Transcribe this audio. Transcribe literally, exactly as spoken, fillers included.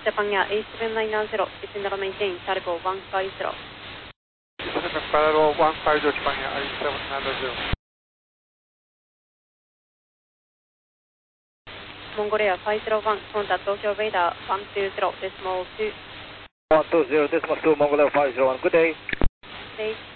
Japan Air eight seven nine zero, descend and maintain Cargo one five zero. Cargo one five zero, Japan Air eight seven nine zero. Mongol Air five zero one, contact Tokyo radar one two zero decimal two. one two zero decimal two, Mongol Air five zero one, good day. Stage